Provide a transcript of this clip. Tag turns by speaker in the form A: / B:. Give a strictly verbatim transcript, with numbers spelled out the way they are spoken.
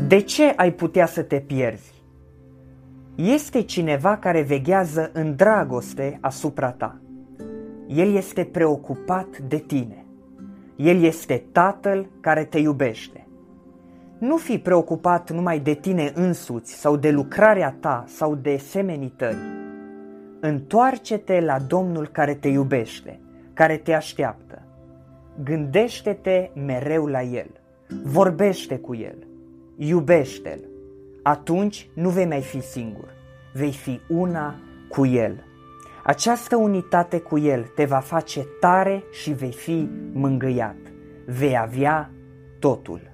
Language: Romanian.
A: De ce ai putea să te pierzi? Este cineva care veghează în dragoste asupra ta. El este preocupat de tine. El este Tatăl care te iubește. Nu fi preocupat numai de tine însuți sau de lucrarea ta sau de semenii tăi. Întoarce-te la Domnul care te iubește, care te așteaptă. Gândește-te mereu la El. Vorbește cu El. Iubește-L. Atunci nu vei mai fi singur. Vei fi una cu El. Această unitate cu El te va face tare și vei fi mângâiat. Vei avea totul.